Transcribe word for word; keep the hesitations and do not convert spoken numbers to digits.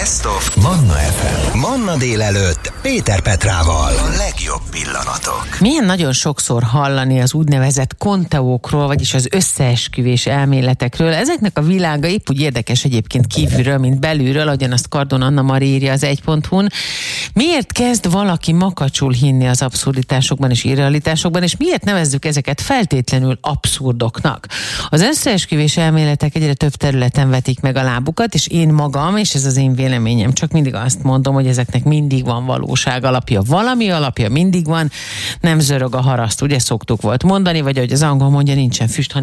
Best of Manna ef em. Manna délelőtt Péter Petrával. A legjobb pillanatok. Milyen nagyon sokszor hallani az úgynevezett konteókról, vagyis az összeesküvés elméletekről. Ezeknek a világa épp úgy érdekes egyébként kívülről, mint belülről, ahogyan azt Kardon Anna Mari írja az egy pont hu-n. Miért kezd valaki makacsul hinni az abszurditásokban és irrealitásokban, és miért nevezzük ezeket feltétlenül abszurdoknak? Az összeesküvés elméletek egyre több területen vetik meg a lábukat, és én magam, és ez az én véleményem, csak mindig azt mondom, hogy ezeknek mindig van valóság alapja. Valami alapja mindig van, nem zörög a haraszt, ugye szoktuk volt mondani, vagy ahogy az angol mondja, nincsen füst,